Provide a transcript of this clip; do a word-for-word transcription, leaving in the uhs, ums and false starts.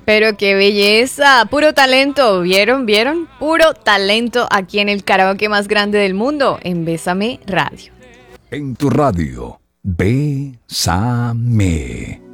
Pero qué belleza, puro talento, ¿vieron? ¿Vieron? Puro talento aquí en el karaoke más grande del mundo, en Bésame Radio. En tu radio, Bésame.